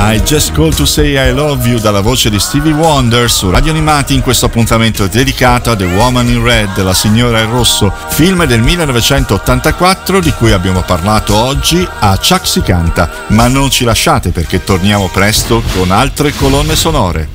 I Just Call to Say I Love You dalla voce di Stevie Wonder su Radio Animati in questo appuntamento dedicato a The Woman in Red, la signora in rosso, film del 1984 di cui abbiamo parlato oggi a Chuck si canta, ma non ci lasciate perché torniamo presto con altre colonne sonore.